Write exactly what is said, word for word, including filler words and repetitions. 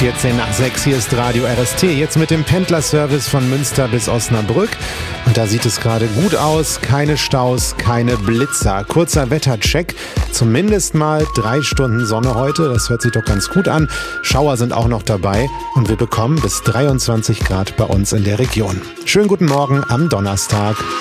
vierzehn nach sechs, hier ist Radio R S T, jetzt mit dem Pendlerservice von Münster bis Osnabrück. Und da sieht es gerade gut aus, keine Staus, keine Blitzer. Kurzer Wettercheck, zumindest mal drei Stunden Sonne heute, das hört sich doch ganz gut an. Schauer sind auch noch dabei und wir bekommen bis dreiundzwanzig Grad bei uns in der Region. Schönen guten Morgen am Donnerstag.